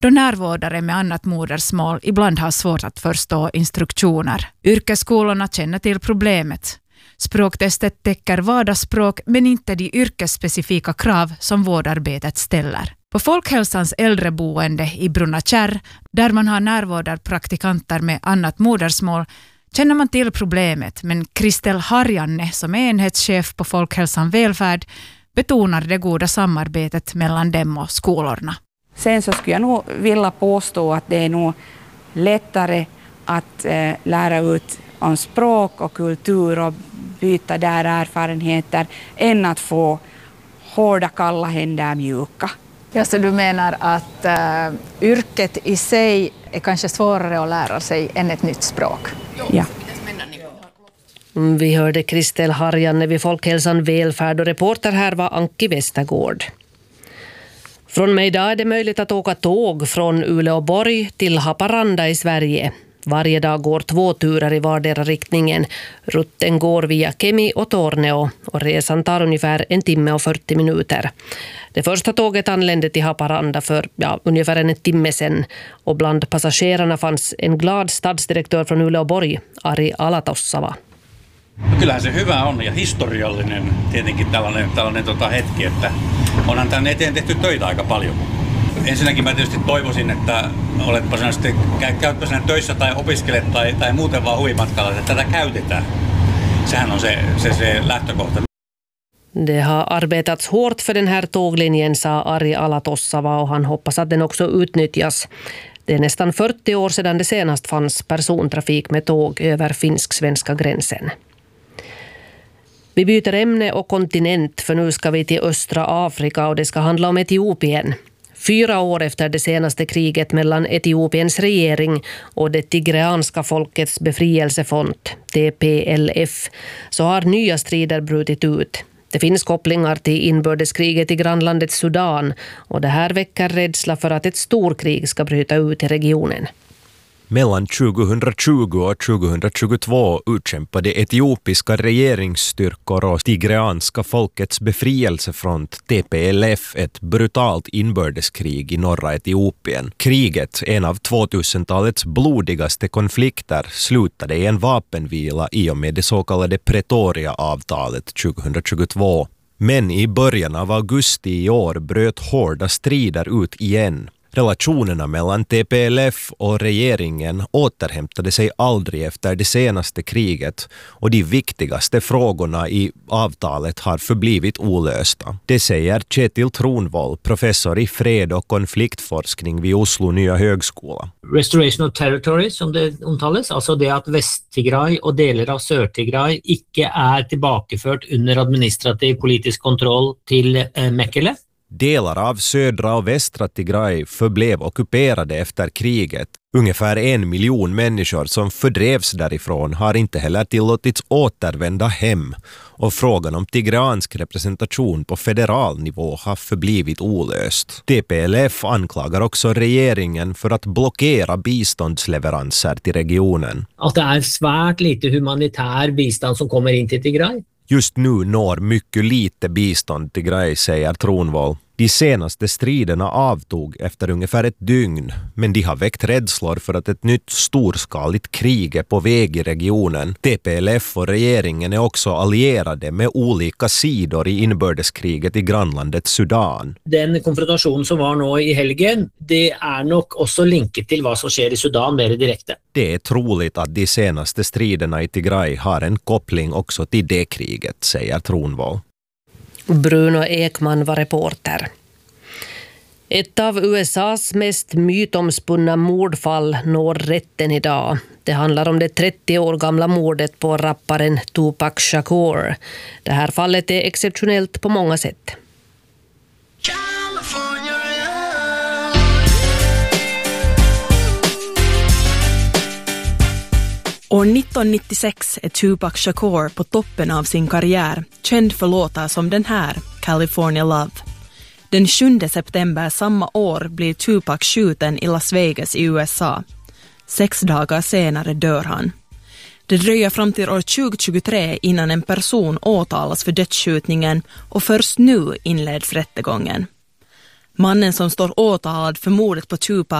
då närvårdare med annat modersmål ibland har svårt att förstå instruktioner. Yrkesskolorna känner till problemet. Språktestet täcker vardagsspråk men inte de yrkesspecifika krav som vårdarbetet ställer. På Folkhälsans äldreboende i Brunnakärr, där man har närvårdarpraktikanter med annat modersmål, känner man till problemet, men Kristel Harjanne, som är enhetschef på Folkhälsan välfärd, betonar det goda samarbetet mellan dem och skolorna. Sen så skulle jag nog vilja påstå att det är nog lättare att lära ut om språk och kultur och byta där erfarenheter än att få hårda kalla händer mjuka. Ja, så du menar att yrket i sig är kanske svårare att lära sig än ett nytt språk? Ja. Vi hörde Kristel Harjanne vid Folkhälsan välfärd och reporter här var Anki Westergård. Från mig idag är det möjligt att åka tåg från Uleåborg till Haparanda i Sverige. Varje dag går 2 turer i vardera riktningen. Rutten går via Kemi och Torneo och resan tar ungefär 1 timme och 40 minuter. Det första tåget anlände till Haparanda för ungefär 1 timme sedan och bland passagerarna fanns en glad stadsdirektör från Uleåborg, Ari Alatossava. Kyllähän se hyvä on ja historiallinen tietenkin tällainen hetki, että onhan tämän eteen tehty töitä aika paljon. Ensinnäkin mä tietysti toivoisin, että oletpa sinä sitten käytpä sinä töissä tai opiskelet tai muuten vaan huvimatkalla, että tätä käytetään. Sehän on se lähtökohta. Det har arbetats hårt för den här tåglinjen, sa Ari Alatossava, och han hoppas att den också utnyttjas. Det är nästan 40 år sedan det senast fanns persontrafik med tåg över finsk-svenska gränsen. Vi byter ämne och kontinent, för nu ska vi till östra Afrika och det ska handla om Etiopien. 4 år efter det senaste kriget mellan Etiopiens regering och det tigreanska folkets befrielsefront, TPLF, så har nya strider brutit ut. Det finns kopplingar till inbördeskriget i grannlandet Sudan och det här väcker rädsla för att ett storkrig ska bryta ut i regionen. Mellan 2020 och 2022 utkämpade etiopiska regeringsstyrkor och tigreanska folkets befrielsefront TPLF ett brutalt inbördeskrig i norra Etiopien. Kriget, en av 2000-talets blodigaste konflikter, slutade i en vapenvila i och med det så kallade Pretoria-avtalet 2022. Men i början av augusti i år bröt hårda strider ut igen. Relationerna mellan TPLF och regeringen återhämtade sig aldrig efter det senaste kriget och de viktigaste frågorna i avtalet har förblivit olösta. Det säger Kjetil Tronvoll, professor i fred- och konfliktforskning vid Oslo nya högskola. Restoration of territory, som det omtales, alltså det att Väst-Tigray och delar av Sør-Tigray icke är tillbakafört under administrativ politisk kontroll till Mekele. Delar av södra och västra Tigray förblev ockuperade efter kriget. Ungefär 1 miljon människor som fördrevs därifrån har inte heller tillåtits återvända hem och frågan om tigreansk representation på federal nivå har förblivit olöst. TPLF anklagar också regeringen för att blockera biståndsleveranser till regionen. Att det är svärt lite humanitär bistånd som kommer in till Tigray. Just nu når mycket lite bistånd till Tigray, säger Tronvoll. De senaste striderna avtog efter ungefär 1 dygn, men de har väckt rädslor för att ett nytt storskaligt krig är på väg i regionen. TPLF och regeringen är också allierade med olika sidor i inbördeskriget i grannlandet Sudan. Den konfrontation som var nu i helgen, det är nog också linket till vad som sker i Sudan mer direkt. Det är troligt att de senaste striderna i Tigray har en koppling också till det kriget, säger Tronvoll. Bruno Ekman var reporter. Ett av USAs mest mytomspunna mordfall når rätten idag. Det handlar om det 30 år gamla mordet på rapparen Tupac Shakur. Det här fallet är exceptionellt på många sätt. År 1996 är Tupac Shakur på toppen av sin karriär, känd för låtar som den här, California Love. Den 7 september samma år blir Tupac skjuten i Las Vegas i USA. 6 dagar senare dör han. Det dröjer fram till år 2023 innan en person åtalas för dödsskjutningen och först nu inleds rättegången. Mannen som står åtalad för mordet på Tupac